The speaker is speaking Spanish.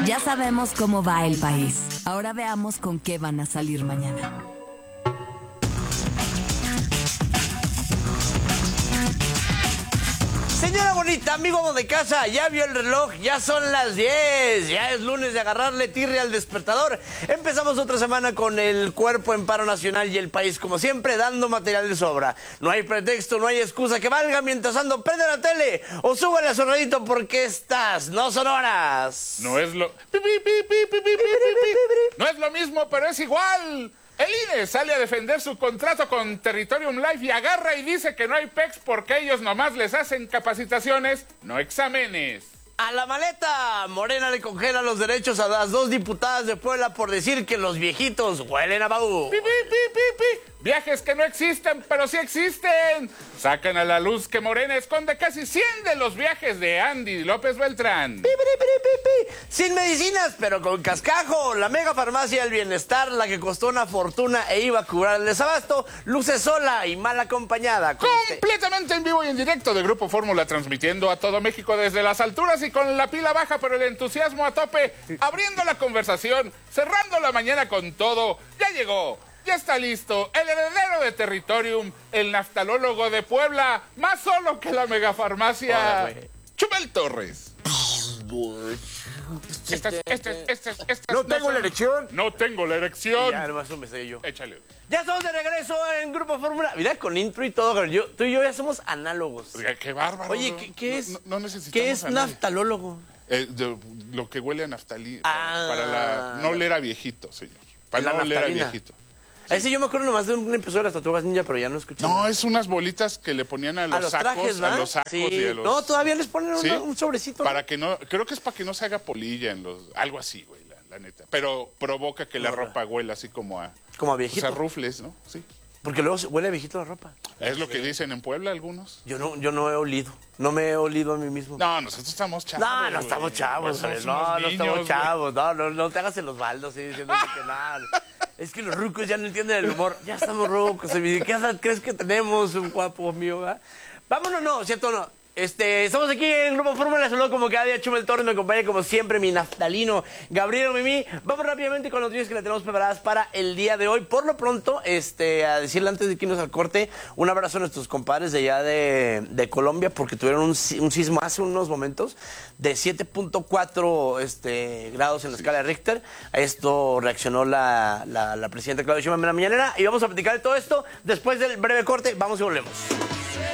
Ya sabemos cómo va el país. Ahora veamos con qué van a salir mañana. Señora bonita, amigo de casa, ya vio el reloj, ya son las 10, ya es lunes de agarrarle tirria al despertador. Empezamos otra semana con el cuerpo en paro nacional y el país, como siempre, dando material de sobra. No hay pretexto, no hay excusa que valga mientras ando, prende la tele o súbale a sonadito porque estas no son horas. No es lo... No es lo mismo, pero es igual. El INE sale a defender su contrato con Territorium Life y agarra y dice que no hay PECs porque ellos nomás les hacen capacitaciones, no exámenes. A la maleta, Morena le congela los derechos a las 2 diputadas de Puebla por decir que los viejitos huelen a baú. Viajes que no existen, pero sí existen. Sacan a la luz que Morena esconde casi 100 de los viajes de Andy López Beltrán. Sin medicinas, pero con cascajo. La mega farmacia del bienestar, la que costó una fortuna e iba a curar el desabasto, luce sola y mal acompañada. Completamente en vivo y en directo de Grupo Fórmula, transmitiendo a todo México desde las alturas y con la pila baja, pero el entusiasmo a tope, abriendo la conversación, cerrando la mañana con todo. Ya llegó. Ya está listo, el heredero de Territorium, el naftalólogo de Puebla, más solo que la megafarmacia, Chumel Torres. No tengo la erección. No tengo la erección. Ya, nomás me sé yo. Échale. Ya estamos de regreso en Grupo Fórmula. Mira, con intro y todo, tú y yo ya somos análogos. Qué bárbaro. Oye, ¿qué es? No necesitamos ¿Qué es análisis. naftalólogo? Lo que huele a naftalina. Ah. Para no oler a viejito, señor. Para no oler a viejito. Ese yo me acuerdo nomás de un episodio de las Tortugas Ninja, pero ya no escuché. No, es unas bolitas que le ponían a los sacos, trajes, a los sacos sí. y a los... No, todavía les ponen ¿Sí? un sobrecito. Para que no, creo que es para que no se haga polilla en los... Algo así, güey, la neta. Pero provoca que la ropa huela así como a... Como a viejito. O sea, rufles, ¿no? Sí. Porque luego huele a viejito la ropa. Es lo que dicen en Puebla algunos. Yo no he olido. No me he olido a mí mismo. No, nosotros estamos chavos. No estamos chavos, Somos güey. No unos estamos niños, chavos. No te hagas en los baldos, ¿sí? Diciendo que nada. Es que los rucos ya no entienden el humor. Ya estamos rucos. ¿Qué edad crees que tenemos, un guapo mío? ¿Verdad? Vámonos, no, ¿cierto o no? Estamos aquí en Grupo Fórmula, saludo como cada día Chumel Torres, me acompaña como siempre mi naftalino Gabriel Mimi. Vamos rápidamente con las noticias que le tenemos preparadas para el día de hoy. Por lo pronto, a decirle antes de irnos al corte, un abrazo a nuestros compadres de allá de Colombia, porque tuvieron un sismo hace unos momentos de 7.4 grados en la escala de Richter. A esto reaccionó la presidenta Claudia Sheinbaum en la mañanera y vamos a platicar de todo esto después del breve corte. Vamos y volvemos.